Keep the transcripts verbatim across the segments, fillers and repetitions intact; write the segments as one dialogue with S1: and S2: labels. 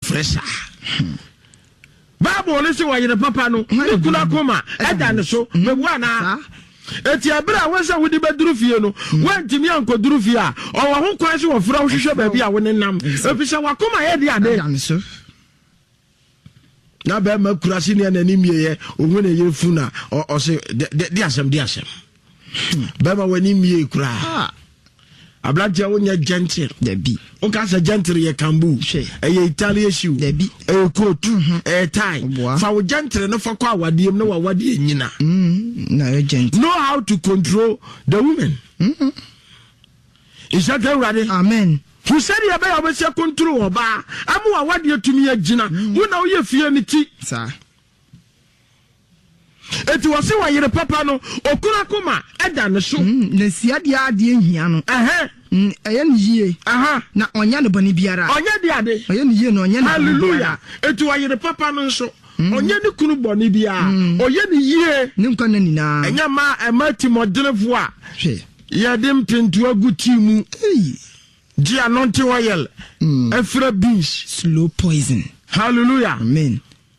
S1: fresa Bible only say why the papa no e kula koma e da ne so me bua na eti abira wonsa wodi beduru fie no wantimi ankoduru fie a o wo ho kwan se wo fra wo hwehwe ba bi a wo nenam efisha wakoma ye de ade na be ma kurasi ne na nimie ye ohun ne ye funa o se de asem de asem be ma wani mie kura Ablatia wonya gentle
S2: debi
S1: o ka sa gentle ye kambu e Italian shoe
S2: debi
S1: e coat e tie fa wo gentle no fa kwa awadiem no wawade nyina
S2: mm na ye gentle
S1: know how to control the women
S2: mm
S1: is that ready?
S2: Amen.
S1: Who said you be obese control oba amu awade atumi agina wo na wo ye fie ni ti
S2: sa
S1: eti wose wa yire papa no okura koma eda ne so
S2: na siade ade ehia no
S1: eh
S2: eh eye ne yie
S1: aha
S2: na onya ne boni biara
S1: onya de ade
S2: oye ne yie no onya ne
S1: hallelujah eti wa yire papa no so onya ne kunu boni bia oye ne yie
S2: ne nkwa na nina
S1: enya ma emati modelefo a
S2: hwe
S1: ye dem pintu aguti mu
S2: eh
S1: ji anointing oil efra beans
S2: slow poison
S1: hallelujah
S2: amen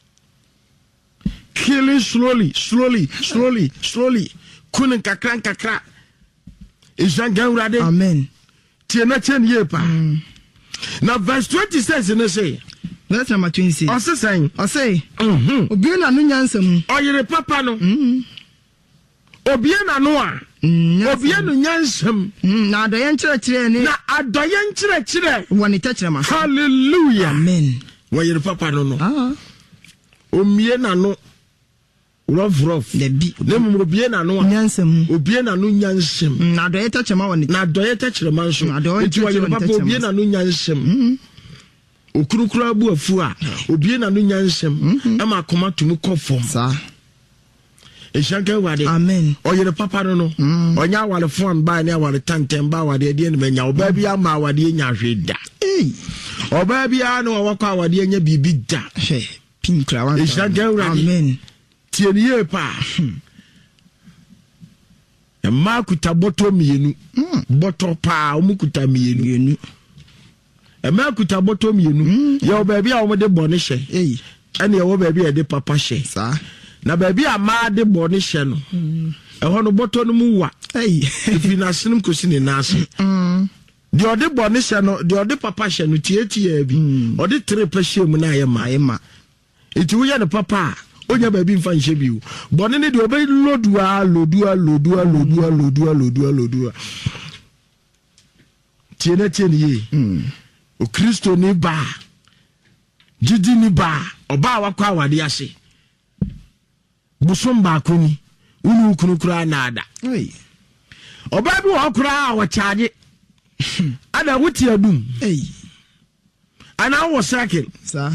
S1: killing slowly, slowly, slowly, slowly. Kunin kakra kakra. Isangan rade.
S2: Amen.
S1: Tiena chen yepa. Now verse twenty says in the say.
S2: Verse number twenty-six.
S1: Ose saying.
S2: Ose.
S1: Mhm.
S2: Obi na no nyansam.
S1: Oyere papa no.
S2: Mhm.
S1: Obi na no a. Obi no nyansam.
S2: Na adoye nkyerɛkyerɛ ne.
S1: Na adoye nkyerɛkyerɛ.
S2: Woni takyerɛma.
S1: Hallelujah.
S2: Amen.
S1: Oyere papa no no.
S2: Ah.
S1: Omie na no. Rough rough
S2: debi
S1: nemu obie na no
S2: nyansam
S1: obie na no nyansam
S2: na doye tachema woni
S1: na doye tachema nso eti wa yire papa obie na no nyansam okurukura abu afu a obie na no nyansam ama akoma tumu kofom
S2: sa
S1: eshanka wade
S2: amen
S1: oyire papa no no onya wale fon ba ne wale tantem ba wade de ne menya oba bia ma wade nya hweda
S2: eh
S1: oba bia no wakwa wade nya bibi da
S2: hwe pinkra wan
S1: amen tieniye pa e ma kuta boto mienu boto pa o mu kuta mienu e ma kuta boto mienu ye o ba bia o mo de bone hye eh ene ye wo ba bia de papa hye
S2: sa
S1: na ba bia ma de bone hye no e ho no boto no mu wa eh ifi na sinum kosi ne nase de o de bone hye no de o de papa hye no tietie bi o de tre pa hye mu na ye ma ye ma iti wo ye ne papa onya baby mfa nhye biu bone ne de obey lodua lodua lodua lodua lodua lodua lodua tiene tiene ye mm o Kristo ni ba jiji ni ba oba wakwa awade ase busom ba koni unu kunu kura na ada ei oba bi wo kura a wo charge ada wuti adum ei ana wo cycle sa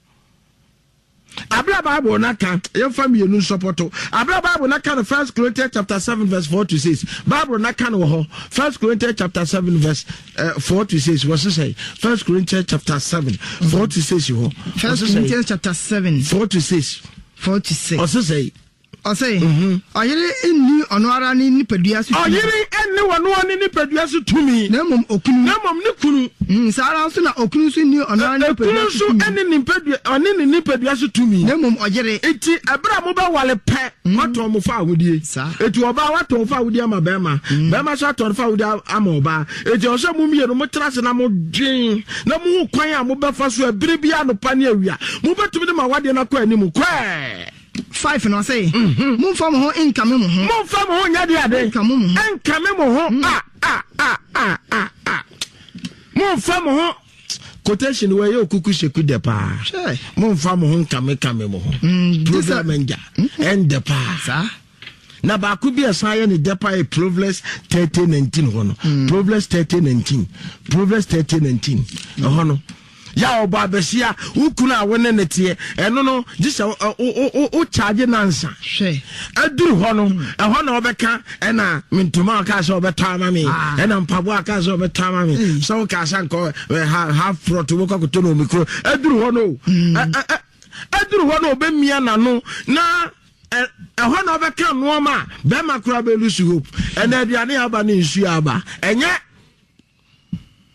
S1: Abra Bible naka your family no support. Abra Bible naka the First Corinthians chapter seven verse four to six. Bible naka no First Corinthians chapter seven verse uh, four to six. What's it say? First Corinthians chapter seven four to six. You
S2: First Corinthians chapter seven
S1: four to six.
S2: Four to six.
S1: What's it say?
S2: I say, oyere eni onwara ni nipadua su.
S1: Oyere eni wano ni nipadua su tumi.
S2: Na mom okunu.
S1: Na mom ni kunu.
S2: Mm sara so na okunu su ni onwara ni nipadua su.
S1: Okunu su eni nipadua oni ni nipadua su tumi.
S2: Na mom oyere.
S1: Eti abra mo ba wale pe. Wato mo fa awudie. Eti oba wato fa awudie ama bema. Bema so ato fa awudie ama oba. Eti o se mo mie no mo trase na mo dwen. Na mo kwan a mo be fa so abire bia no pa ne awia. Mo betumi de ma wade na kwa animu. Kwa
S2: five no say mum fam ho income mo ho
S1: mum fam ho nya de ade
S2: income mo ho
S1: income mo ho ah ah ah ah ah mum fam ho quotation we yo kuku sheku de pa mum fam ho income income mo ho program enja end de pa sa na ba ku bi asan ye ne de pa e Proverbs thirty nineteen ho no Proverbs thirty nineteen Proverbs thirty nineteen ho no ya oba besia ukuna wone netie eno no gisa o o o charge nansa
S2: hwe
S1: aduru ho no e ho na obeka ena mintuma ka so obeta ma me ena mpabo aka so obeta ma me so ka san ko half front wo ko to no mikro aduru ho no aduru ho no obemia na no na e ho na obeka no ma be makura be lusu hope ena aduane aba ne nsu aba enye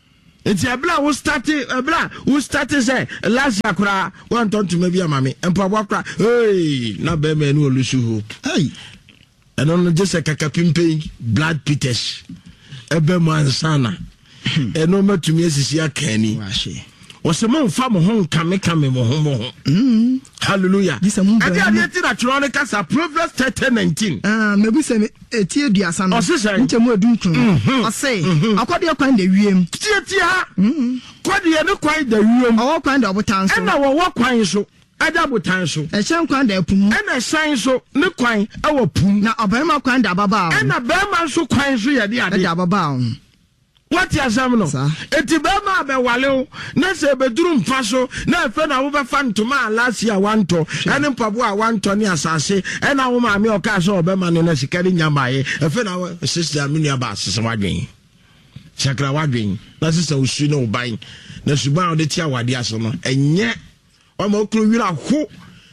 S1: Enti ebla wo start ebla wo start say last year kura one ton to maybe amame empabo kura hey na be me no olusu hope hey eno no just a kakapimpe blood peters ebe man sana eno matumi asisi akani wose mo mfa mo ho kame kame mo ho mo ho mm hallelujah ade ade ti na tro ne kasa Proverbs thirty nineteen
S2: ah mebu se eti eduasa no nche mo edunkun ose akode kwan da wiem
S1: tie tie ha kode ye ne kwan da wiem
S2: awo kwan da obotan so
S1: na wo wo kwan so ada botan so
S2: e chen kwan da pum
S1: e na san so ne kwan e wo pum
S2: na obema kwan da baba
S1: e na bema so kwan so ye de ade
S2: da baba
S1: what ya sam no eti bema be wale na se beduru mfa so na efe na wo be fa ntoma last year wanto ene mpabo a wanto ne asase e na wo ma me o ka so obema ne na sikari nyamaye efe na sister me nua ba asese wadwen sakra wadwen na sister usu na uban na suban o de tia wade aso no enye o ma okru wira ho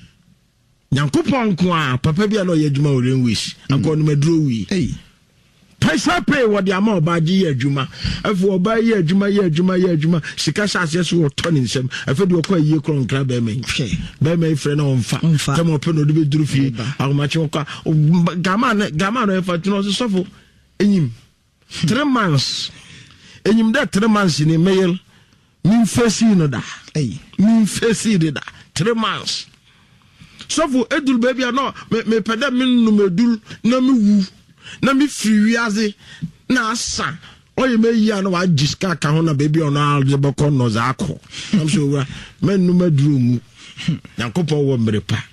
S1: nyankopon ko a papa bia na o ye adwuma o renwish akonu maduro wi eh Paisa pay what the amount by G Juma. If we buy ye Juma, ye Juma, ye Juma, Sikasa says we are turning some. I feel you quite ye crown club, Bemen. Bemen friend on fat. Come up on the bit druffy. How much you car? Gaman, Gaman, if I know the suffer. In him. Three months. In him that three months in a mail. Mean face in that. Hey, mean face in that. Three months. So for Edul baby, I know, me pedamin no medul, no me. Na mi free wiaze na asa oye me yi na wa jiska ka ho na baby ono algeboko no zako am so wa menu maduru mu yankopon wo mrepa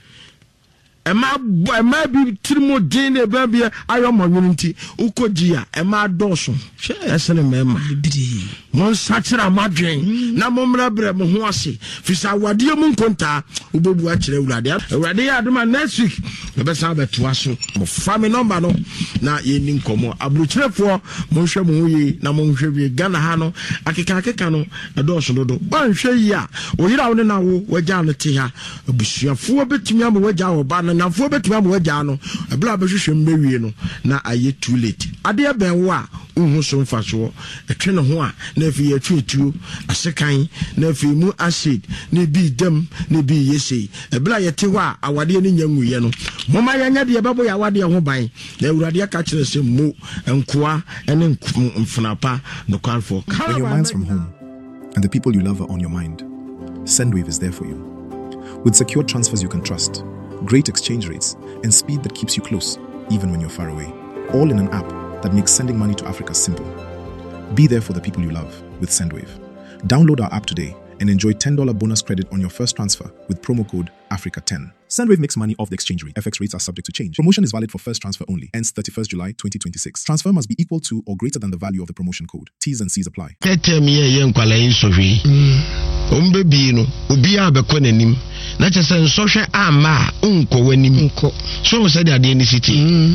S1: e ma e ma bi trimo din e ba bia ayo mo nwunti ukogia e ma doso esene mema bidi mon sachira madwen na momra bre mo ho ase fisa wade mu nkonta ubebu a kire urade urade ya adoma next week e be sa beto aso mo family number no na ye ni nkomo abruchirefo mo hwe mo yi na mo hwe bi Ghana ha no akeka akeka no e doso dodo ba hwe yi a oyira wo na wo waja no te ha abusuafo betumi am waja wo ba na nafo betumi am waja no ebla behwehwe mbewie no na aye too late ade ben wo a uhu so mfaso etwe ne ho a na fi ye twetuo asekan na fi mu acid na bi dem na bi yesi ebla ye te ho a awade ne nyanguye no moma yanya de bebo ya awade ho ban na urade aka kire se mo enkoa ene mfunapa no kwalfo.
S3: When your mind's from home and the people you love are on your mind, Sendwave is there for you. With secure transfers you can trust, great exchange rates, and speed that keeps you close, even when you're far away. All in an app that makes sending money to Africa simple. Be there for the people you love with Sendwave. Download our app today and enjoy ten dollars bonus credit on your first transfer with promo code Africa ten. Sendwave makes money off the exchange rate. F X rates are subject to change. Promotion is valid for first transfer only. Ends thirty-first July twenty twenty-six. Transfer must be equal to or greater than the value of the promotion code. T's and C's apply.
S1: Umbe bino ubi abekwa nanim na chese nsohwe ama unko wanim unko so se de ni city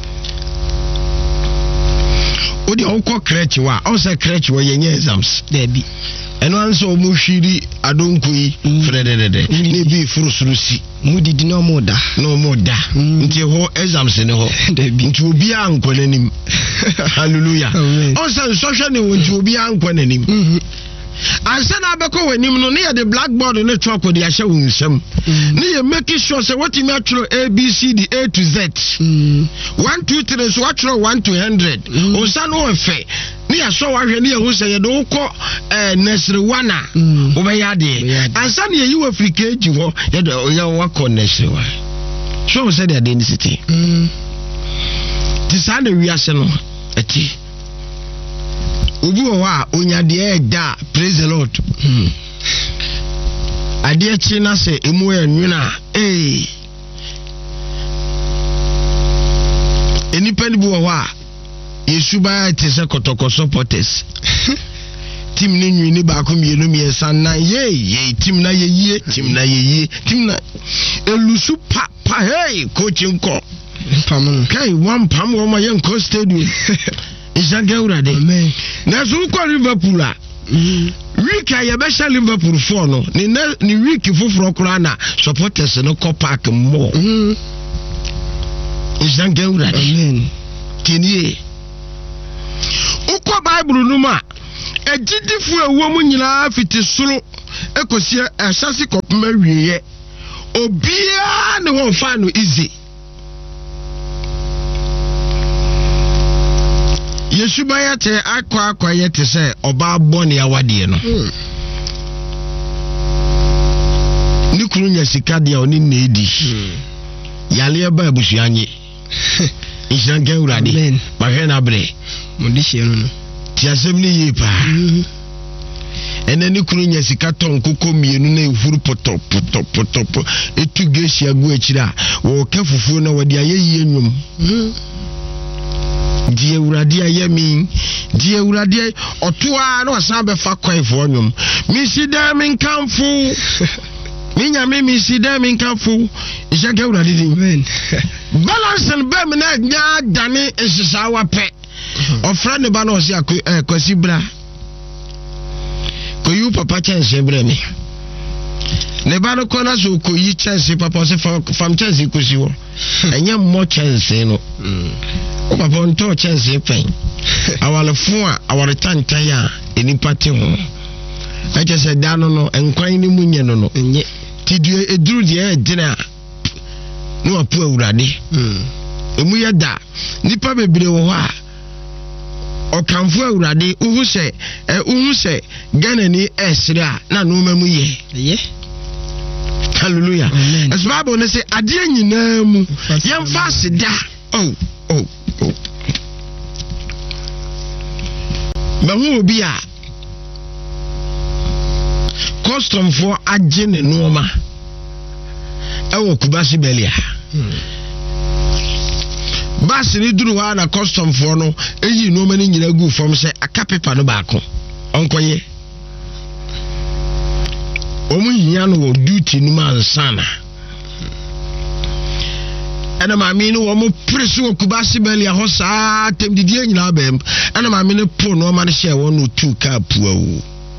S1: odi onko crèche wa on se crèche wa yenye exams there bi eno anso mu hwiri adonko yi frededede ne bi furusurusi mudidi no moda no moda nti ho exams ne ho nti obi anko nanim hallelujah on se nsohwe ne wonti obi anko nanim Ansana abeko wenim no near the blackboard on the chalk with the asha unsem. Near making sure say what you natural A B C D A to Z. One two three so what one to hundred. Osano efe. Near so I near who say you don't call uh nursery one over yade. Ansana you Africa you ho you work on nursery one. So say the density. Tisane we are no eti. Ubu wa onyade da praise the Lord. Hmm. Ade chi na se emu enwuna eh. Enipa ni bu wa yesuba te se kotoko supporters. Team ni nwi ni ba ko mienu miensa na ye ye team na ye ye team na ye ye team na elusu pa pa hey coach nko. Pam kai one pam wo ma ye nko stadium. Isanga urade amen na so ko Liverpool a week ya be sha Liverpool four no ni ni week foforo kura na supporters no ko park mo Isanga urade amen tinie uko Bible no ma Ejidifo ewo mu nyina fiti soro ekosie ehsase kopma wieye obia ne won fa no easy Yesu bayate akwa akwa yete se oba bone awade no ni kunu nya sika dia oni na edi yale ba abusuanye Ishanke urade bahwe na bre
S2: modihie no no
S1: ti asem ni yipa ene ni kunu nya sika ton kokko mienu na ehuru poto poto poto etu geshi agu akira wo ka fufu na wade ayeyi nwum die urade ayemi die urade otoa na wasan be fa kwan fo nwum mi sida min kanfu minya me mi sida min kanfu Ishanke urade di
S2: amen
S1: balance and be na nya dane esisa wa pe ofra ne ba na osi akwasi bra ko yu papa chance bra mi ne ba no kona so ko yi chance papa se fam chance ko si wo enye mo chance no o papa onto chance pen awale fun a awale tantan ya eni pati ho e je se da no no enkwan ni munye no no enye tidue eduru de e dina no apu awurade mm emu yeda nipa bebre wo ho a okanfo awurade uhu se eh uhu se Ghana ni esre a na no mamu ye ye hallelujah as Bible ne say ade nyina mu yem fast da oh oh oh ba hu obi a custom for agene no ma ewo kubasi belia bas ni duru ha na custom for no eyi no ma ni nyina gu fom se aka paper no baako onkoye omu hia no wo duty no ma nsana ana ma mi no wo mo presu okubasi belia ho saa tem didie nyina bem ana ma mi no po no ma ne hye wo no two ka puawo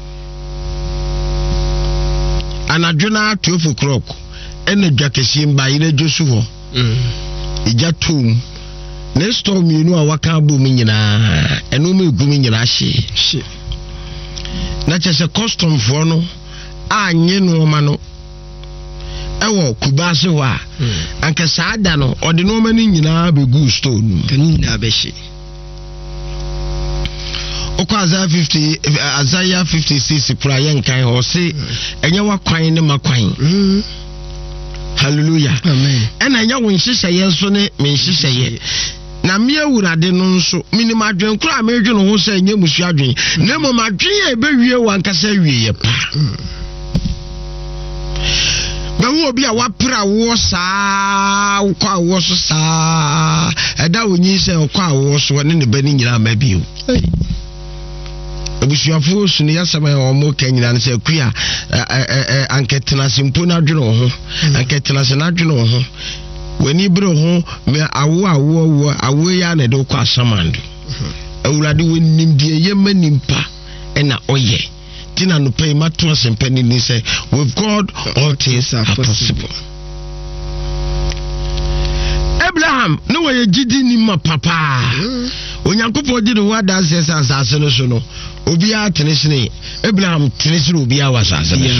S1: anadwena twelve o'clock ene dwakesi mba ire josu ho mm ija tum ne storm yinu a waka bo mi nyina eno me gu mi nyina hye hye na chese custom for no anye no ma no ewo kubase ho a anka saada no ode no ma ni nyina be gu store no kan nyina be hye okwa Isaiah fifty Isaiah fifty-six kura yen kan ho se enye wakwan ne makwan mm hallelujah amen ena nya won hyehyeye nso ne me hyehyeye na me awurade no nso minim adwen kura me dwe no ho se enye musu adwen na mo madwen e be wie wankasa wie ye pa ba wo bi a wapra wo saa kwa wo so saa eda onyi se kwa wo so ne ne bani nyina ma bio abusuafo sunu yasama ya omo kanyina ne se kuya anketena simpo na dwene ho anketena se na dwene ho wani bro ho me awo awo wo awo ya na de kwa samando awurade wonim die yema nimpa ena oye tina no pay mato sempani ni say with God all things are possible. Abraham no way gidi ni ma papa onyankopɔ di no wada asese asase no so no obi a tenesene Abraham tenesene obi a wasase no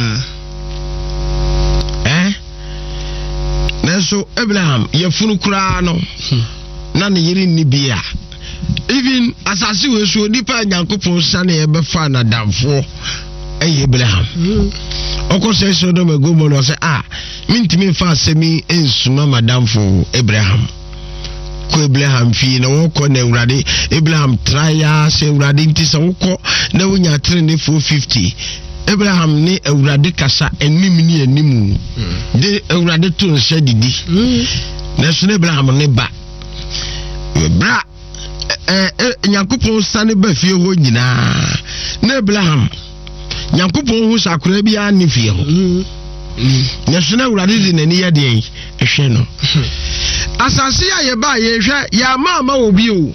S1: eh naso Abraham yefunu kura no na ne yiri ni bia even asase we so nipa nyankopɔ sane e be fa na damfo eh Abraham okose so do megomo no say ah mintimi fa asemi ensuma madamfo Abraham ko Abraham fi na woko na Awurade Abraham traya se Awurade nti se woko na wonya tre ne four fifty Abraham ne Awurade kasa enim ni animu de Awurade to nse didi na so ne Abraham ne ba bra eh Nyankopɔn sane ba fie ho nyina na Abraham Nyankopɔn hu sakura bia ne fie ho na so na Awurade de nani ya de ehwe no asase ya ye ba ye hwe ya ma ma obi o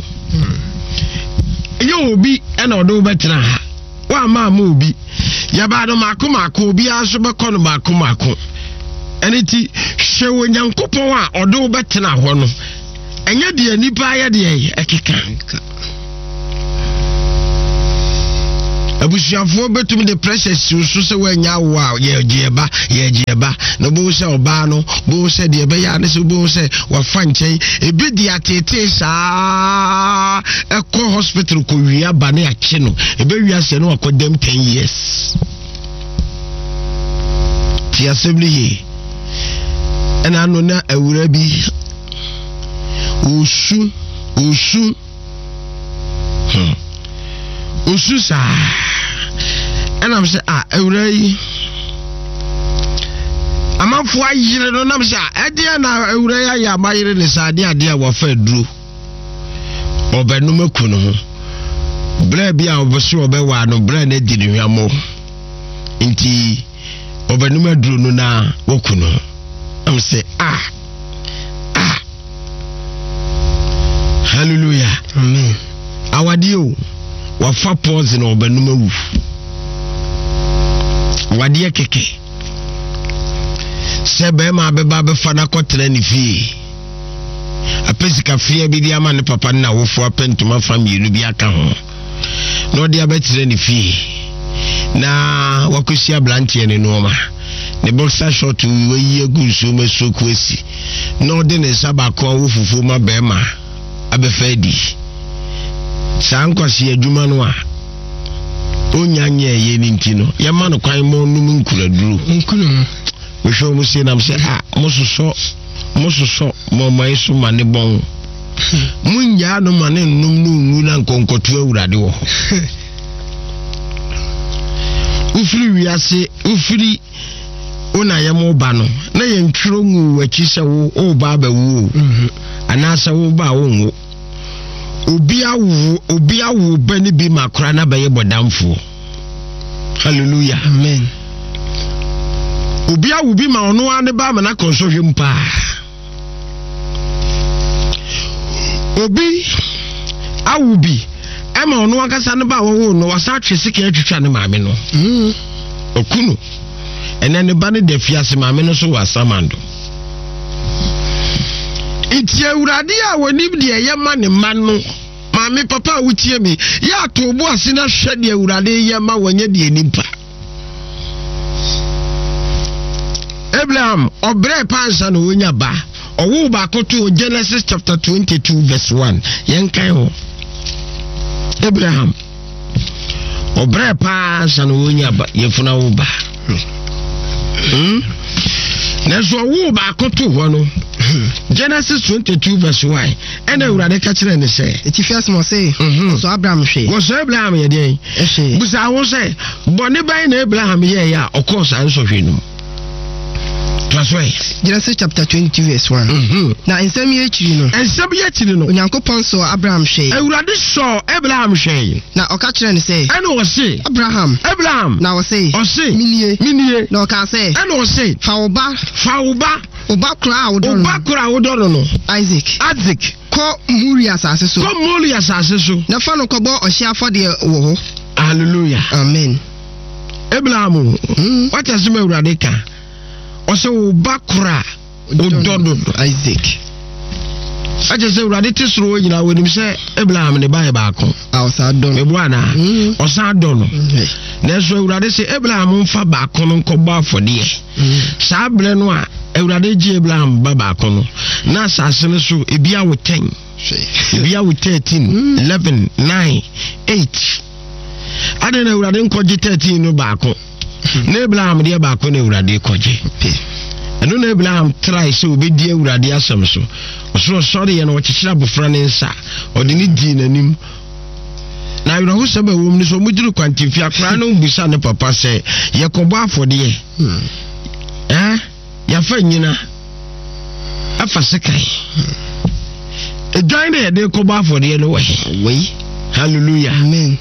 S1: ye obi ena odo betena ha wa ma ma obi ya ba do mako mako obi aso be kono mako mako eniti hwe wo Nyankopɔn a odo betena ho no enye de nipa ya de ekeka abusuafo betum the pressure so so wanya wa ye gieba ye gieba no bo se oba no bo se de be ya ne so bo se wa fa nchen ebi di atete saa ekọ hospital ko wia ba ne ache no ebe wia se no akodem ten years ti assembly ena no na awura bi usu usu hmm usu sa and I'm say ah awura amafo ayire no nam say e dia na awura ya ya bayire ne sa de ade a wo fa duro obenu maku no ho bra bia oboso obewa no bra na di ne hwamo nti obenu maduro no na woku no am say ah ah hallelujah amen awadio wa fa pause na obenu mawu wadie keke sebe ma beba be fa na kotre ni fi apesika fie bi dia ma ne papa na wofo apentuma family bi aka ho no dia betre ni fi na wakusia blantie ne no ma ne boxer short we egu so mesoku esi no de ne sabako wofufu ma be ma abefadi sankwasi adwuma no a onyanye ye ni ntino ya ma no kwan mo num nkuraduru nkunu we show mo say nam say ah mososo mososo mo mai so ma ne bon munya no ma ne num no ngu na nkonkotu awurade wo ufiri wiase ufiri ona ya mo ba no na ye ntwiro ngu wachi se wo o ba ba wo anasa wo ba wo ngu obi awu obi awu bani bi makora na baye bodamfo hallelujah amen obi awu bi ma ono ane ba ma na konsohwe mpa obi awu bi ema ono akasa ne ba wo no wasa twese ke atwitwa ne maame no mm okunu ene ne ba ne da fiase maame no so wasamando iti awurade a woni de ye ma ne ma no maame papa wutie mi ya to bo ase na hwe de awurade ye ma wanya de nimpa Abraham obre pansa no wonya ba owo ba koto Genesis chapter twenty-two verse one yen kan ho Abraham obre pansa no wonya ba yefuna wo ba hmm neso wo ba koto ho no Genesis twenty-two verse one and awurade ka kire ne say
S2: eti fias mo say so Abraham hwe
S1: wo so Abraham ye den
S2: ehwe
S1: busa wo say boni ban na Abraham ye ya of course an so hwe no Transway
S2: Genesis chapter twenty verse one
S1: mhm
S2: na ensem ye chiri no
S1: ensem ye chiri no
S2: onyankopon so Abraham hwe
S1: awurade so Abraham hwe
S2: na oka kire ne say
S1: and wo say
S2: Abraham
S1: Abraham
S2: na wo say
S1: o say
S2: minie
S1: minie
S2: na oka say
S1: and wo say
S2: fa oba
S1: fa oba
S2: oba kura wo do
S1: oba kura wo do no
S2: Isaac
S1: Isaac
S2: ko muri asase so
S1: ko muri asase so
S2: na fa no ko bo ohia afode wo ho
S1: hallelujah
S2: amen
S1: Abraham what has me awurade ka Ose oba kura ododo
S2: Isaac
S1: aje se urade tisro nyina wonim se Abraham ne bae ba ko
S2: awsa don
S1: me buana osa don na so urade se Abraham mfa ba ko no nkoba afode sa bre no a urade ji Abraham ba ba ko no na asase ne so ebia wo ten ebia wo thirteen eleven nine eight ade na urade nkoje thirteen no ba ko na Abraham de ba ko na urade koje eno na Abraham try so obedi awurade asem so so sorry ye no chichira bofra ne nsa odi ni di nanim na yoro ho sebe wo mni so mudiru kwantifi akra no busa ne papa se ye kobo afode ye eh ya fa nyina afa sekai e join de de kobo afode ye no we we hallelujah
S2: amen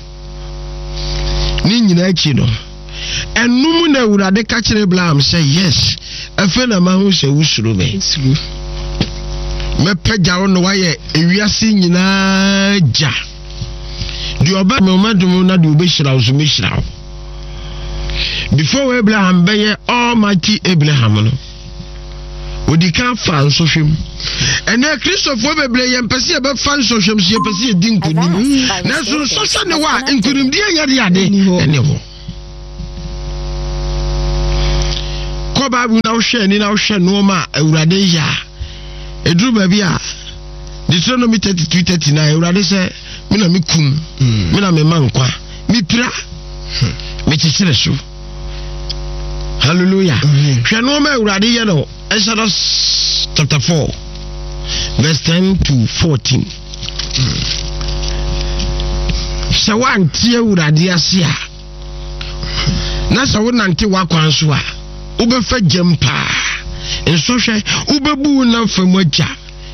S1: ni nyina achi no enum na awurade ka kire Abraham say yes afa na ma hu se wusuru me me pegya no waye ewiase nyina ja di oba me omadum na di obehira wo so mehira wo before Abraham be Almighty Abraham no odi kan fa nso hwem ene Christopher bebre ye mpese ye be fa nso hwem so ye pese ye din konim na so so so ne wa nkunim die ye de ade ene ho ko babu na wo hwe ni na wo hwe no ma awurade ya eduru ba bi a Deuteronomy thirty-two thirty-nine awurade se me na me kum me na me mankwa me pira me chichire so hallelujah hwe no ma awurade ye no Exodus chapter four verse ten to fourteen Sawan tie awurade ase a na sawo nante wakwan so a ubefa jempa enso hwe ubebu na famagya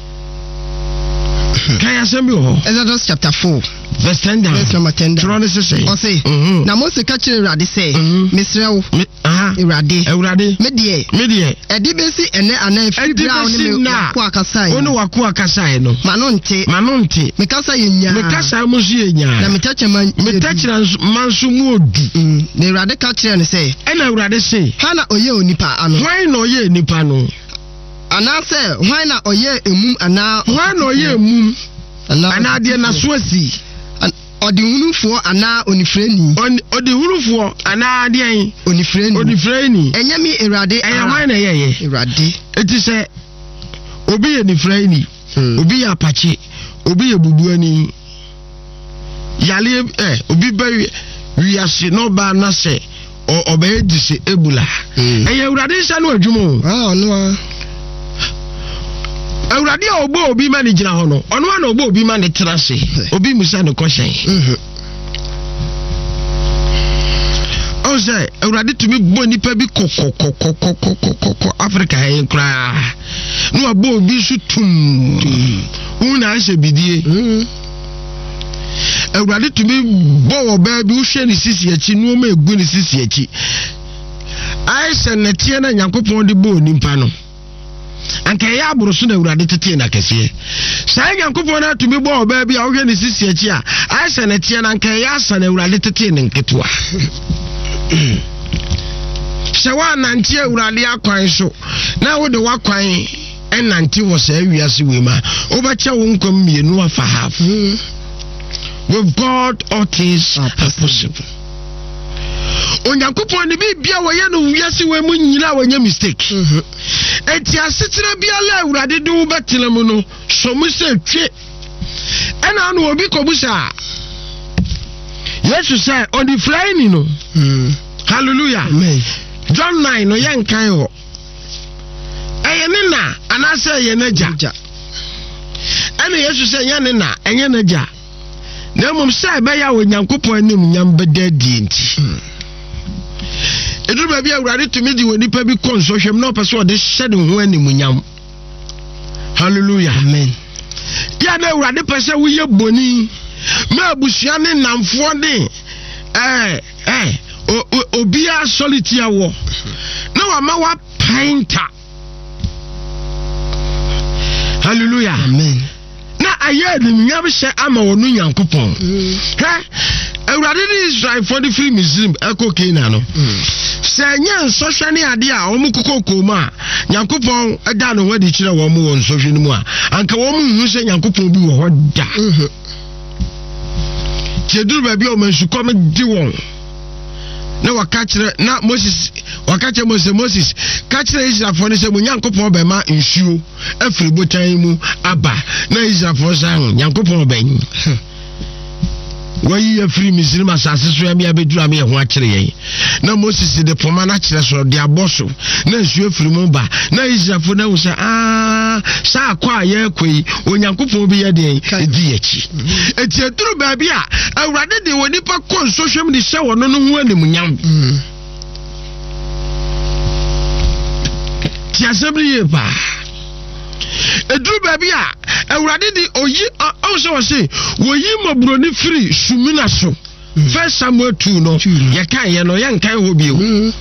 S1: kan ya sembi ho
S2: Exodus chapter four
S1: verse ten down
S2: verse number ten down
S1: Tron say
S2: o say na Moses ka kire Awurade say mesrew
S1: aha
S2: Awurade
S1: Awurade
S2: me de
S1: me de
S2: edi besi ene ana fibra oni me ko akasa yi
S1: oni wako akasa yi no
S2: manonte
S1: manonte
S2: me kasa yenya
S1: me kasa mo su yenya
S2: na me tache man
S1: me tache mansu mu odu
S2: na Awurade ka kire ne say
S1: ena Awurade say
S2: hana oye onipa ano
S1: why no oye nipa no
S2: ana say why na oye emum ana
S1: why no oye emum
S2: ana
S1: ana de na so asi
S2: odi hunufo ana onifreni
S1: odi hunufo ana de an
S2: onifreni
S1: onifreni
S2: enye mi Awurade
S1: eya why na yeye
S2: Awurade
S1: eti se obi ye nifreni obi ya apache obi ye bubuani yale eh obi ba wiase no ba na se obe edise ebula eya Awurade sha no adwumo
S2: ah no
S1: Awurade ogbo obi ma ne gina ho no ono na ogbo obi ma ne trase obi musa ne question mhm o say Awurade tumi bo nipa bi kokokokokokokoko Africa he kra no abo obi su tum una ase bidie mhm Awurade tumi bo oba bi wo hwe ne sisi achi no ma egu ne sisi achi ai se ne tie na Nyankopon de bo nimpa no anka ya aboroso na Awurade tete na kese sai Nyankopon na tumi bo oba bi a wo hwe ne sisi achi a ai se ne tie na anka ya asa na Awurade tete ne nketewa Shawa nanti Awurade akwan so na wo de wakwan enanti wo sa wiase we ma obacha wo nkom mienu afa half with God all things are possible Onyankopon ni bibia wo ye no wiase we mu nyina wonya mistake enti asetena bia la Awurade de wo betele mu no so mu se twe ena no obi kobusa Yesu say on the flying no hallelujah amen John nine no yen kan ho eye ne na ana say ye naja ena Yesu say ye ne na enye naja na mum say be ya Onyankopon anim nyam bedadi enti eduru ba bia Awurade tumi di woni pa bi konso hwem na opese ode hyede ho anim nyam hallelujah amen ya na Awurade pese wo ye boni ma abusua ne namfo de eh eh obia solitia wo na wa ma wa painter hallelujah amen na aye ni nyam hye ama wonu Nyankopon ha Awurade ni Israel for the free Muslim eko Canaan no se nya nsɔhwɛ ne ade a wɔn kokoko mu a Nyankopon da no wadi kyerɛ wɔn mu wɔ nsɔhwɛ no mu a anka wɔn mu hu sɛ Nyankopon bi wɔ hɔ da Jeduru ba bi o mensu kom di won na waka kire na Moses waka kire Moses Moses ka kire Israelfo ne se mo Nyankopon ba ma nsuo afiri botan mu aba na Israelfo san Nyankopon ba yin wayi afiri Misiri masase so ya me abeduru ame ho akire yen na Moses de poma na kire so de aboso na nsuo afiri mu ba na Israelfo na hu se ah sa akwa ye kwei Onyankopon bi ye de edi yachi eti eduru ba bi a Awurade de woni pa konso hwem de hye wono no ho anim nyam ti asebri ye ba eduru ba bi a Awurade de oyi o se wo se woyi mabroni free sumina so First Samuel two no ye kan ye no ye nkan ho bi o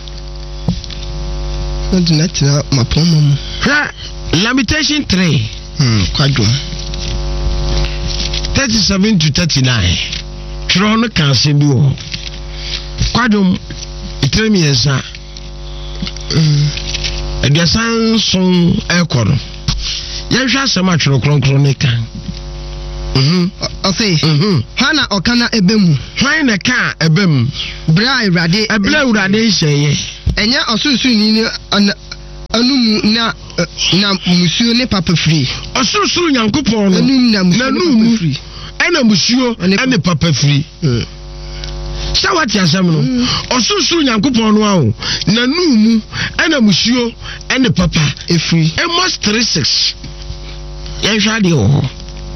S2: na mapomo
S1: Lamentation three
S2: hmm kwadwo
S1: thirty-seven to thirty-nine tro no kan se bi o kwadwo itremi ensa mm aduasan son ekoro ye hwa asem atwero kronkron ne kan mhm
S2: ose
S1: mhm
S2: hana okana ebemu
S1: hwan na ka ebem
S2: bra urade
S1: ebla urade hyeye
S2: enye osusu ni anum na na musuo ne papa free
S1: osusu nyankopon no
S2: anum na musuo free
S1: ena musuo ene papa free Shawati asem no osusu nyankopon no awo na numu ena musuo ene papa
S2: e free
S1: Amos three six ye hwa de ho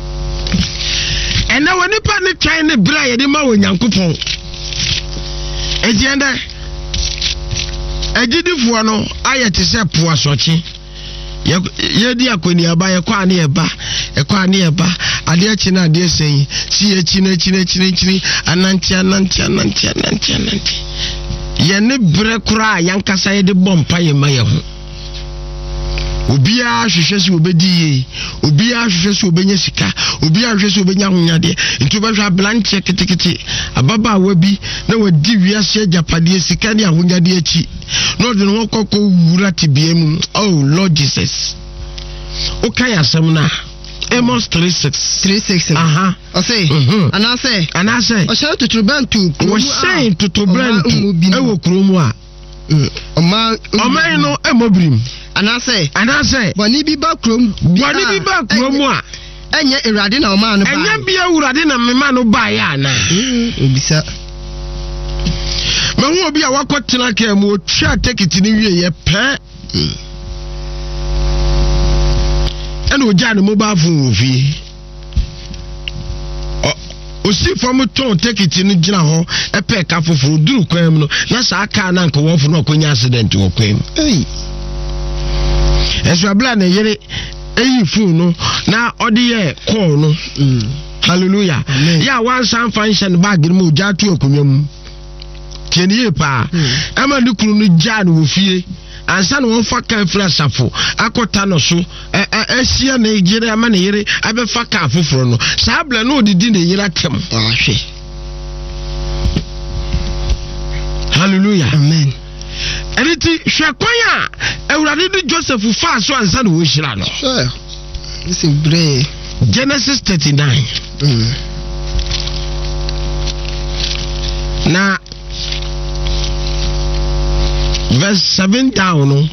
S1: ena woni pa ne twan ne bra ye de ma wo nyankopon ejienda ejidifuo no ayete se po asochi ye di akoni aba ye kwa ne eba e kwa ne eba ade achi na ade sen si achi na achi na achi na achi ananti ananti ananti ananti ananti ye ne bre kura yankasa ye de bompa ye ma ye ho obia hwehwe se obedi obia hwehwe se obenya sika obia hwehwe se obenya hunyade nti ba hwa blanche kitikiti ababa wabi na wadi wiase japade sika ne ahunyade achi no de no kokko wura tibiemu oh Lord Jesus okay asem na Amos three six
S2: three six
S1: aha
S2: o say ana say
S1: ana say
S2: o say tutubantu
S1: o say tutubantu e wo kromu a
S2: oma
S1: oma no emobrim
S2: ana say
S1: ana say
S2: boni bi ba krom
S1: boni bi ba kromu a
S2: enye irade na oma no ba
S1: enye bia urade na mema no ba ya na
S2: obisa
S1: ma hu obi a wakotena ka mu otwa tikiti ni wie ye pe ena oja no mobile phone fi o si fam ton tikiti ni gina ho e pe ka foforo duru kwam no na sa aka na nka wonfo no akonya accident wo kwam
S2: ei
S1: esu abla na yere eyi phone no na odi ye call no hallelujah ya one san function bag ni mo ja tu akonya mu tieniye pa ama ni kunu ni ja no fie ansa no wonfa kan flasafo akota no so asia na yire ama na yire abefa ka afoforo no sa abla no odidi na yire atem
S2: ahwe
S1: hallelujah
S2: amen
S1: eniti hwekwanya ewurade di Joseph fa so ansa na wo hira no
S2: sure this is brave
S1: Genesis thirty-nine
S2: mm.
S1: na verse seven down no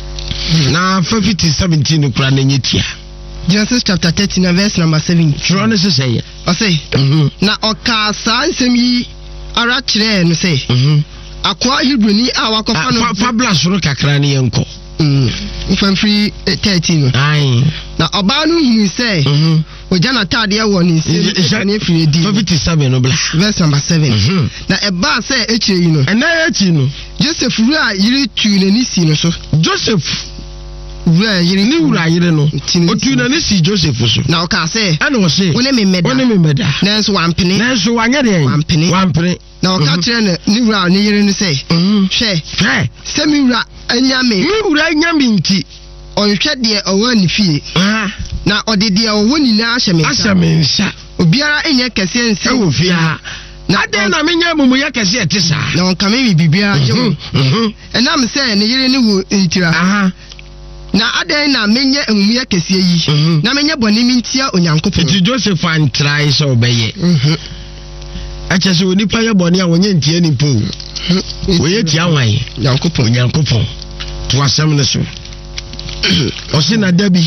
S1: na fifty seventeen kura na nyetia
S2: Genesis chapter thirteen verse number seven
S1: tro no se say
S2: o say na oka sa nsem yi ara kire no say akwa Hebrewni a wakofa no
S1: fabla soro kakra ne yenko
S2: mm free thirteen
S1: ai
S2: na oba no hu say oja na tade e wo ni se ne free di
S1: fifty-seven no bla
S2: verse number seven na eba say eche yi no
S1: ena echi no
S2: Joseph ru a yiri tu na ni si no so
S1: Joseph
S2: ru a yiri
S1: ni ura yiri no otu na ni si Joseph so
S2: na o ka say
S1: ana o say
S2: woni me meda
S1: woni me meda
S2: na so wampene
S1: na so wanya de
S2: wampene
S1: wampene
S2: na o ka kire na ni ru a ni yiri no say hwe
S1: hwe
S2: se mi ru anya me
S1: ni ura anya me nti
S2: onhwe de owo ni fie
S1: ah
S2: na odede owo ni na ahye me
S1: ahye me nsa
S2: obiara enye kese nse
S1: wo fia na de na menya mumu ya kese etisa
S2: na on kame mi bibia je
S1: mhm
S2: enam se ne yire ni wo ntira
S1: aha
S2: na aden na menye enmu ya kese yi na menye boni mi ntia onyankopon
S1: ti Joseph an try so obeye
S2: mhm
S1: acha se oni pa ya boni a wonye ntia ni po wo ye tia wan
S2: onyankopon
S1: onyankopon to asem ne so o se na dabi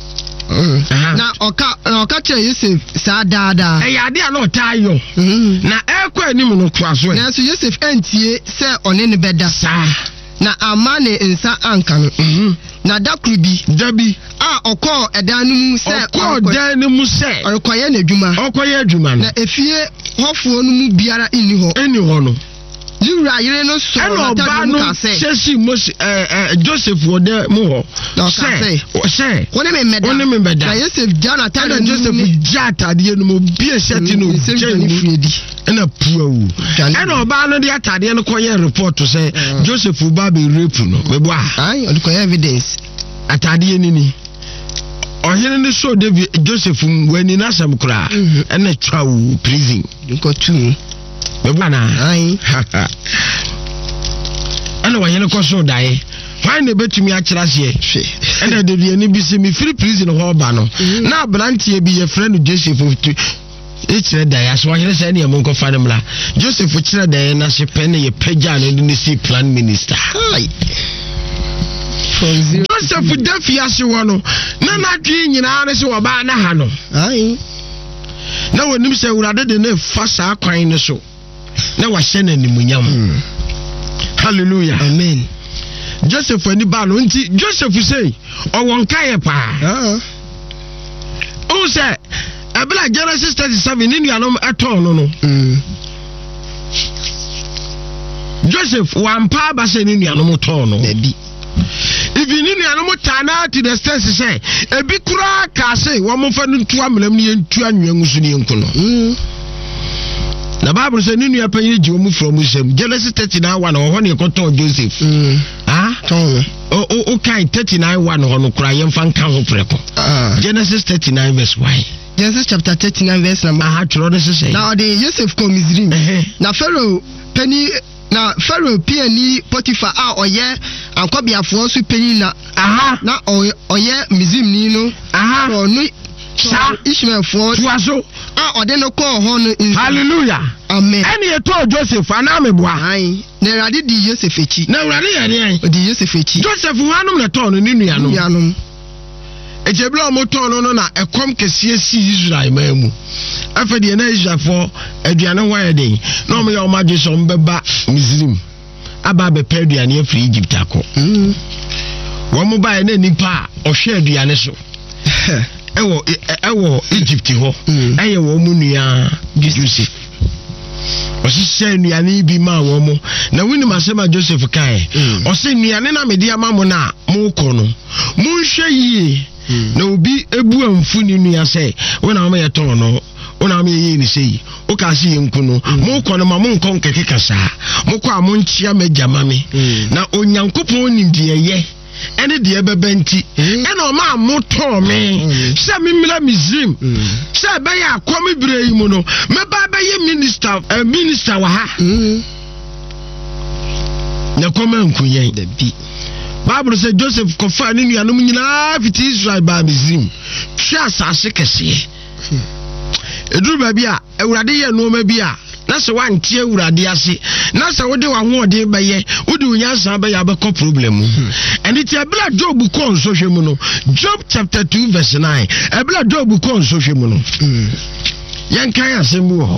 S2: na oka na oka che Yosef sa dada
S1: e ya de a no tayo na e kwa anim no kwa so
S2: na so Yosef antie se one ne beda
S1: sa
S2: na amane nsa anka no na dakru bi
S1: dabi
S2: a okọ edan mu se
S1: okọ dan mu se
S2: okoye na adwuma
S1: okoye adwuma
S2: na efie hofo no mu biara inni ho
S1: eni ho no
S2: Liura yire no so
S1: na ta no sesi Moses eh eh Joseph wode mu ho say say
S2: woni me meda
S1: woni me meda
S2: na Joseph jana ta
S1: na Joseph jata de no bi e sheti no
S2: jeni friedi
S1: na puawu ena oba no de atade no koye report say Joseph ba be rape no we bo
S2: ai o koye evidence
S1: atade ni ni ohene ni so David Joseph wani na sam kura ena twawu prison
S2: ko tu
S1: we bo na
S2: ai
S1: ana wa yele ko so dai Why ne betumi akira se e and the de bi se me free prison ho ba no na brantie bi ye friend Joseph it's a day as one is any among of family Joseph Chira Diana she penny ye peja and the sea plan minister Joseph Defia Siwano Nana King in Anna Siwabana Hano aye now when you say rather than a fast our crying so now was sending him hallelujah amen Joseph when the balloon Joseph say or one kaya pa oh say Abla Genesis thirty-seven in Yanum at all no no Joseph one pa basen in Yanum tono baby if you need Yanum tana to the stance say a big crack say one more fan to a million two and young Muslim the Bible says you are paying you from Muslim Genesis thirty-nine one or one you got to Joseph ah oh okay thirty-nine one on crying fan can Genesis thirty-nine verse why
S2: Genesis chapter thirty-nine verse number
S1: ah to say
S2: now the Joseph come Misrim now Pharaoh penny now Pharaoh penny Potiphar ah oye ankobiafo so penny na aha na oye Misrim ni no aha no sa Ishmael for tuaso ah ode no call ho hallelujah amen any e to Joseph anameboa ai na rade di Joseph echi
S1: na rade yare ai
S2: di Joseph echi
S1: Joseph wanum na to no ni nuanom nuanom ejebla moto no no na ekom kese si Israel mamu afede na Israel for aduane hwa den na o me o maje so mbeba Misrim aba be pe aduane afri Egypt akọ mm wo mo ba na nipa o hwe aduane so ewo ewo Egypt ho eye wo mu nua Joseph o si se nuane bi ma wo mo na wini masema Joseph kai o se nuane na me dia ma mo na mo ko no mo hwe yi na obi ebu amfu ni nua se wona ma ye ton no wona ma ye ni sei o ka se yenku no mo ko no ma mo nkon keke kasa mo ko amonchia magya mame na onyankopon ni de ye ene de bebenti ene o ma moto me se mi mila Misrim se be ya akomi bire yi mu no me ba be ye minister a minister wa ha na koma nkunyen da bi Bible says Joseph kofa ni nuanom nyina fiti Israel ba Misrim twa asase kese eduru ba bi a ewurade ye no ma bi a na se wantie ewurade ase na se wode wa ho ode ba ye wode onyansa ba ya ba ko problem and it ebla Job ko nso hwemu no Job chapter two verse nine ebla Job ko nso hwemu no yan kan asemu ho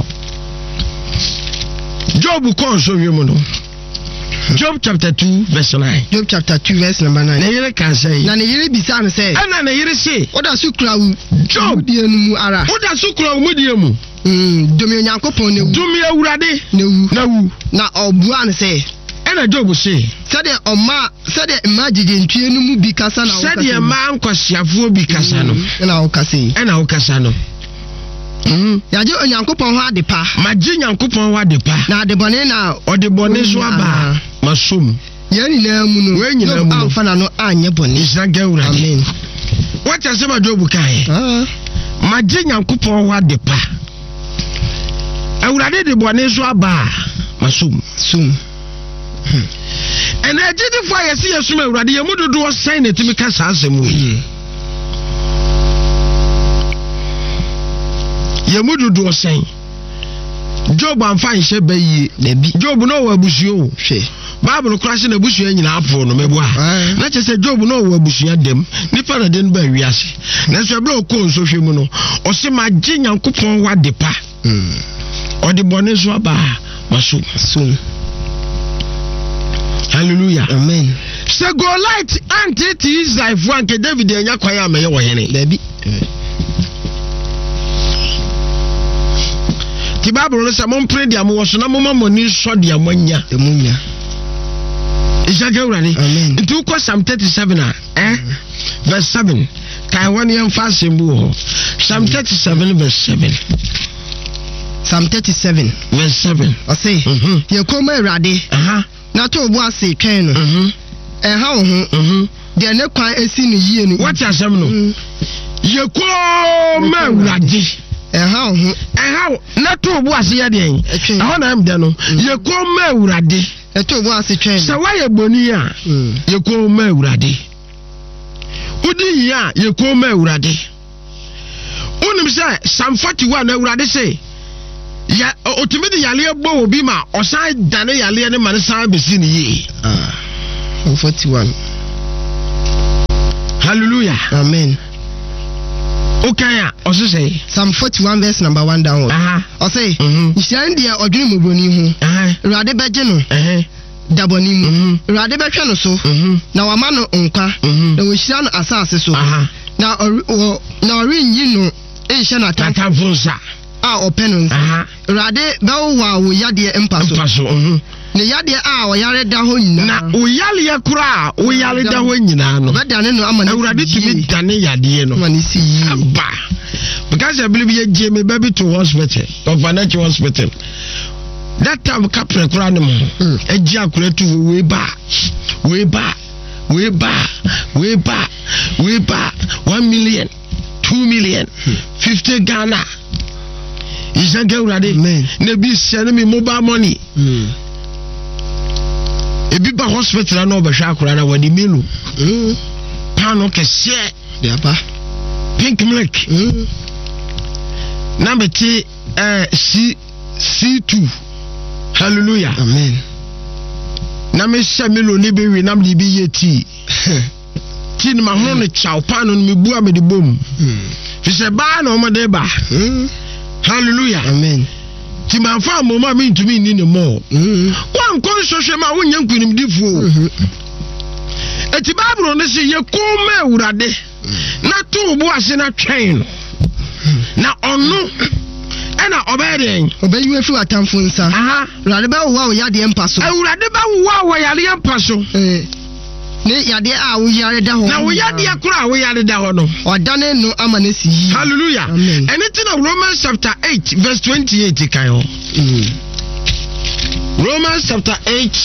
S1: Job ko nso hwemu no Job chapter two verse nine.
S2: Job chapter two verse number nine.
S1: Na yere kan say.
S2: Na yere bisa no say.
S1: Ana na yere say.
S2: Oda su kura wu.
S1: Job
S2: die no mu ara.
S1: Oda su kura wu die mu.
S2: Mm, domi Onyankopon ne wu.
S1: Domi awurade
S2: ne wu.
S1: Na wu.
S2: Na obua no say.
S1: Ana Job say.
S2: Sade oma, sade ma jijentue no mu bi kasa na wo kasa.
S1: Sade ma nkwasiafo bi kasa no.
S2: Na wo kasa.
S1: Ana wo kasa no. Mhm.
S2: Yaje Onyankopon ho adepa.
S1: Maje Nyankopon ho adepa.
S2: Na adebone na
S1: odebone so aba. Masum.
S2: Yeni na mu no.
S1: We nyina mu.
S2: Amfa na no anye bone.
S1: Isaga urade.
S2: Amen.
S1: What you say ma Job kai?
S2: Ah.
S1: Maje Nyankopon ho adepa. Urade de bone so aba. Masum.
S2: Sum.
S1: And I did the fire see a swim urade ye mududu o sign it me ka sa asem we. Ye mududu o sign. Job am fine she be yi
S2: debi
S1: Job no wa abusuo
S2: hwe
S1: Bible crash na abusuo nyina apo no mebo a na che se Job no wa abusuo dem nipa na den ba wiase na so bla ko nso hwe mu no o se ma gye Nyankopon wa depa mm o de bone so aba maso
S2: so
S1: hallelujah
S2: amen
S1: se go light anti Israel fu anke David enya kwan ameye wo hene
S2: debi
S1: the Bible no say mon pray dia mo so na mo mamoni so dia monya
S2: emunya
S1: Isaga urani
S2: amen
S1: into ko Psalm thirty-seven ah eh verse seven kai one yam fasembu ho Psalm thirty-seven verse seven
S2: Psalm thirty-seven
S1: verse seven
S2: I say mhm ye koma urade aha na to bo ase twen no
S1: mhm
S2: eh ha wo ho mhm de ne kwan esi no yie no
S1: what asem no ye koma urade
S2: eh ha ho
S1: eh ha na to bo ase ye den eh ho na am de no ye koma urade
S2: eto bo ase twen
S1: se wa ye boni a ye ko ma awurade udi yi a ye ko ma awurade unim se Psalm forty-one awurade se ya otimidi yale ebo obi ma osan dane yale ne man san besi ni yi
S2: ah forty-one
S1: hallelujah
S2: amen.
S1: Okay, also say
S2: Psalm forty-one verse number one down.
S1: Uh-huh.
S2: I say,
S1: mm-hmm.
S2: dia odwene moboni hu.
S1: Uh-huh.
S2: Rade beje no.
S1: Uh-huh.
S2: Daboni mu.
S1: Mm-hmm.
S2: Rade betwe no so.
S1: Mm-hmm.
S2: Na wama no nkwa. Na wo hira no asase so.
S1: Uh-huh.
S2: Na o na ori nyi no ehye na
S1: tatamfunsa.
S2: Ah open no.
S1: Aha.
S2: Rade bawo wa wo yade empa so.
S1: Empa so. Mhm.
S2: Ne yade a wo yare da ho nyina.
S1: Na wo yale ye kura, wo yale da ho nyina no.
S2: Be dane no amane.
S1: Awurade tumi dane yade no.
S2: Amane si yi.
S1: Aba. Because I believe you gave me baby to hospital, to financial hospital. That time capre kura no mo. E ji akure to we ba. We ba. We ba. We ba. We ba. one million. two million. fifty Ghana. Isn't get ready? Ne be send me mobile money.
S2: Mm.
S1: E bi ba hospital na obehwa akura na wadi melu.
S2: Mm.
S1: Pano kese.
S2: Dia ba.
S1: Pink milk.
S2: Mm.
S1: Number T uh C C two. Hallelujah.
S2: Amen.
S1: Na me sha melu ni be wi na me bi yeti. Ti ni ma ho no chaw pano no me bua me de bom.
S2: Mm.
S1: Fi se ba na o mo de ba.
S2: Mm.
S1: Hallelujah.
S2: Amen.
S1: Ti man fa mo ma me ntumi ni ne mo.
S2: Mm.
S1: Wan kon sohwe ma wonya nkunim difuo. Eti Bible no se ye ko ma awurade. Na to bo ase na twen no. Na ono ena obeden
S2: obeyi efi atamfo nsa.
S1: Aha.
S2: Awurade ba wo yade empa so.
S1: Awurade ba wo wo yade empa so.
S2: Eh. Ne yade a wo yare da ho.
S1: Na wo yade akura wo yade da ho no.
S2: Odane no amane si yi.
S1: Hallelujah.
S2: Amen.
S1: Anything of Romans chapter eight verse twenty-eight kan ho.
S2: Mm.
S1: Romans chapter eight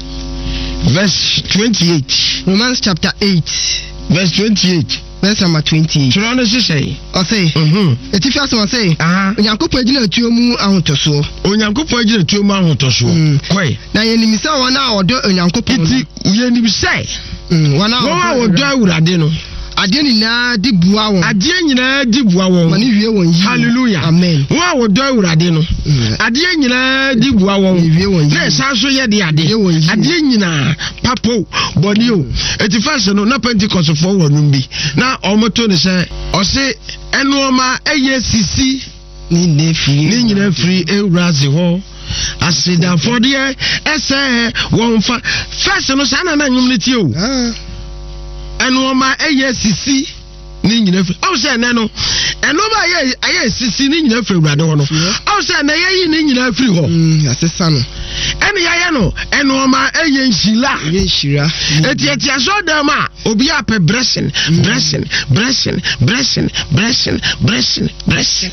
S1: verse twenty-eight.
S2: Romans chapter eight
S1: verse twenty-eight.
S2: Verse number twenty-eight.
S1: Tro no say.
S2: O say.
S1: Mhm.
S2: Etifi aso say.
S1: Aha.
S2: Onyankopon agina atuo mu ahotoso.
S1: Onyankopon agina atuo mu ahotoso. Kwai.
S2: Na ye nimisa wona odo onyankopon.
S1: Iti ye nimisa.
S2: Mm, wana
S1: odo awurade no.
S2: Ade nyina di bua won.
S1: Ade nyina di bua won.
S2: Mani wie won yi.
S1: Hallelujah.
S2: Amen.
S1: Wa odo awurade no. Ade nyina di bua won.
S2: Wie won yi.
S1: Na sa so ye de ade. Ade nyina papo boni o. Eti first no na Pentecost for wonum bi. Na omoto ne se o se enuoma eye sisi
S2: ni ne free.
S1: Ni nyina free ewuraze ho. Asida for there ese won fa first no sa na na nyum ne tie o.
S2: Ah.
S1: Enuoma eye sisi ni nyina free. O se na no enuoma eye eye sisi ni nyina free ewurade ho no. O se na ye yi ni nyina free ho.
S2: Mm, asesa no.
S1: Ene ya ya no enuoma eye nhila.
S2: Ye nhira.
S1: Eti eti aso dem a obi ape blessing, blessing, blessing, blessing, blessing, blessing, blessing.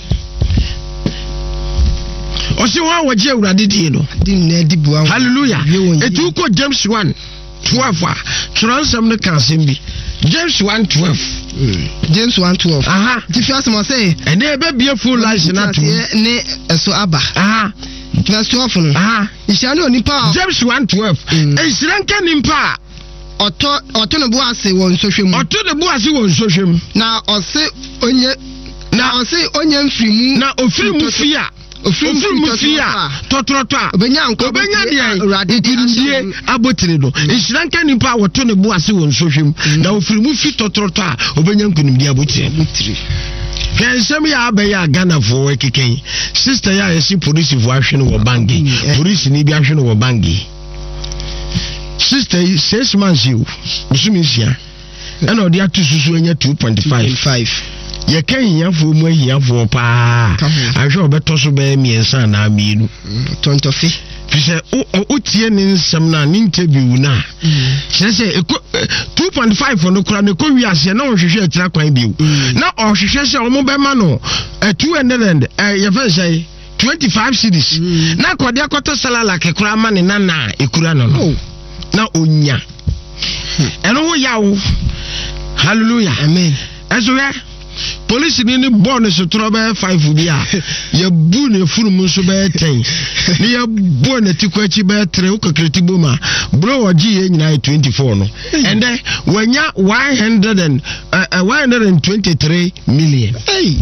S1: Osi wa waje awurade die no.
S2: Di na di bua.
S1: Hallelujah. Etu ko James one twelve a transam no kan sembi. James one twelve.
S2: Mm. James one twelve.
S1: Aha.
S2: Ti fi asemo say.
S1: Ene ebe be full life na to.
S2: Ne eso aba.
S1: Aha.
S2: Verse twelve no.
S1: Aha.
S2: Ishano nipa.
S1: James one twelve. E siranka nimpa.
S2: Oto oto ne bo ase won sohwem.
S1: Oto ne bo ase won sohwem.
S2: Na ose onye na ose onye mfirimu
S1: na ofirimu fia. Ofirimu fia. Totroto a.
S2: Obenya anko.
S1: Obenya de dirindie abotire do. Esiranka nipa woto ne bo ase won sohwem. Na ofirimu fi totroto a obenya nkunimdi abotire. Abotire. Kensem ya abaya Ghana for keken. Sister ya yesi police vo ahwe no wo bangi. Police ni bi ahwe no wo bangi. Sister six months you. Musumisia. And odi atu susu enya two point five. Ye kan hiafo mu hiafo pa. Ahwe obeto so be miensa na mienu.
S2: Tontofi.
S1: Fise o tie ni nsem na ni interview na. Sese two point five no kura ne ko wiase na ohwehwe atira kwan biu. Na ohwehwe se o mo be ma no two hundred eh ye fa say twenty-five cedis. Na kwade akoto salala ke kura ma ne nana ekura no no. Na onya. Eno wo yawo. Hallelujah.
S2: Amen.
S1: Ezo ya police ni ni born so trobe five bi a ye bu ne furu mu so be ten ni ye bu ne tikwachi be three ukakreti boma bro oji ye nyina twenty-four no and then wanya one hundred and uh, uh, one hundred twenty-three million hey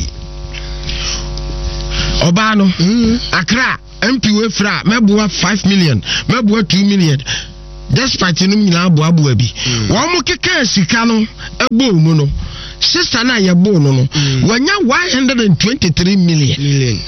S1: Obano mm. Accra M P we fra mebua five million mebua two million despite no nyina abo abo abi wo mo keka sika no ebo mu no sister na ye bo no no wanya one hundred twenty-three million million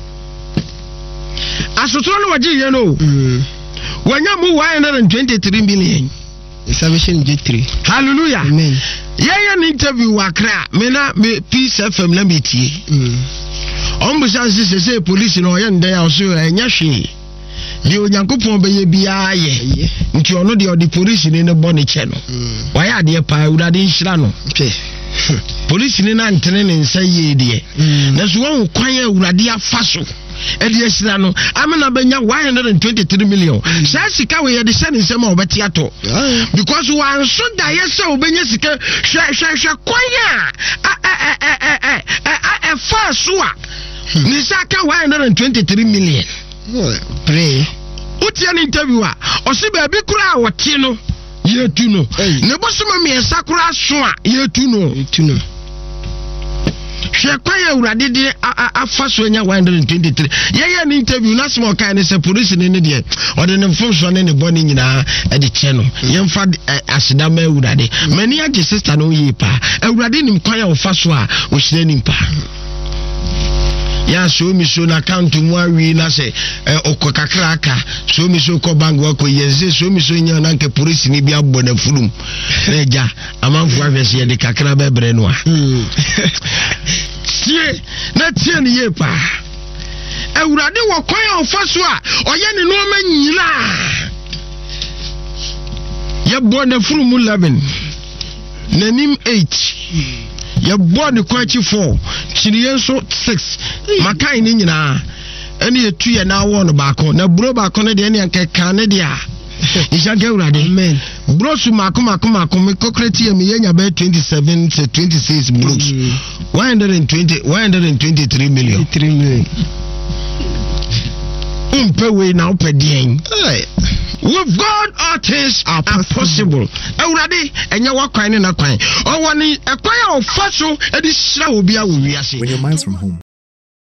S1: asotro no waji ye no wanya mu one hundred twenty-three million
S2: salvation J three
S1: hallelujah
S2: amen
S1: yeah an interview wakra me na me Peace F M na metie ombusa sise se police no ye ndey aso enya hwe di onyankopon be ye bia ye nti ono de odi police ni ne bone che no wa ya de pa urade nhira no police ni na ntene ne nsa ye de na so won kwan ya urade afaso e de nhira no amena benya one hundred twenty-three million sa sika we ye de se ne nsema obeti ato because one so da ye se obenya sika hwe hwe hwe kwan ya eh eh eh faso a ni saka one hundred twenty-three million pray uti an interview a osi ba bi kura wote no yetu no ne bosoma me sakura so a yetu no yetu no hwe kwaya urade de afa so nya one hundred twenty-three ye ye an interview na small kind say police ne ne de ode ne fo so ne ne boni nyina e de che no ye mfa aseda ma urade mani age sister no yi pa urade nim kwaya ofa so a o hire nim pa ya so mi so na account mu awi na se okokakra aka so mi so ko bank wa ko yense so mi so nya na nke police ni bi abbo na fulum reja amanfo ahwese ye de kakra bebre no a tie na tie ni ye pa ewurade wo kwan ofaso a oye ne no ma nyina ye bo na fulum eleven nanim eight ya body kwachi four chiriye so six makai ni nyina eni etu ye na wo no baako na bro baako ne de eni anke kan ne de a ishaga urade amen bro su mako mako mako me kokreti ye me yenya be twenty-seven to twenty-six bros one hundred twenty one hundred twenty-three million three million umpe we na opedien with God all things are possible. Ewurade enya wakwan ne na kwan. Owoni ekwan a ofaso edi hira obi a wo wiase.
S3: When you're miles from home,